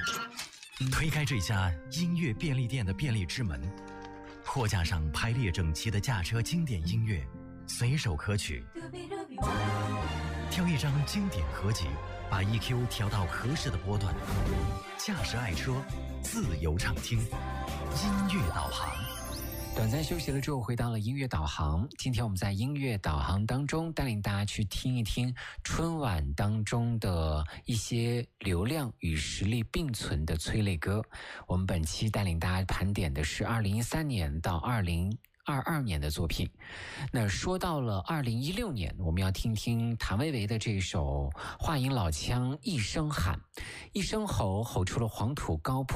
推开这家音乐便利店的便利之门，货架上排列整齐的驾车经典音乐，随手可取。挑一张经典合集，把 EQ 调到合适的波段，驾驶爱车，自由畅听，音乐导航。 短暂休息了之后，回到了音乐导航。今天我们在音乐导航当中，带领大家去听一听春晚当中的一些流量与实力并存的催泪歌。我们本期带领大家盘点的是2013年到2022年的作品。那说到了2016年，我们要听听谭维维的这首话音老腔一声喊，一声吼，吼出了黄土高坡